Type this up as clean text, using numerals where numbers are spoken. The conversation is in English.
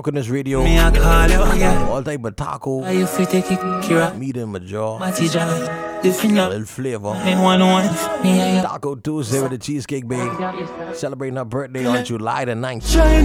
Coconut Radio. Me I call you again. All type of taco. Are you fit to kick Kira? Meat in my jaw. Matty John. Different love. Little flavor. Me one. Me I Taco Tuesday with the Cheesecake Babe. Celebrating her birthday on July the 9th.